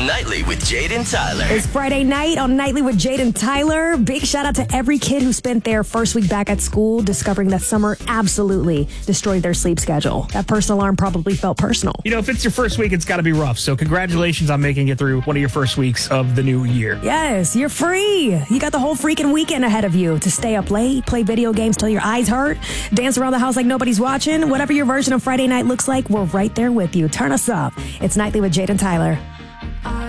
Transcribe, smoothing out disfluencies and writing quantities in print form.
Nightly with Jade and Tyler. It's Friday night on Nightly with Jade and Tyler. Big shout out to every kid who spent their first week back at school discovering that summer absolutely destroyed their sleep schedule. That personal alarm probably felt personal. You know, if it's your first week, it's got to be rough. So congratulations on making it through one of your first weeks of the new year. Yes, you're free. You got the whole freaking weekend ahead of you to stay up late, play video games till your eyes hurt, dance around the house like nobody's watching. Whatever your version of Friday night looks like, we're right there with you. Turn us up. It's Nightly with Jade and Tyler.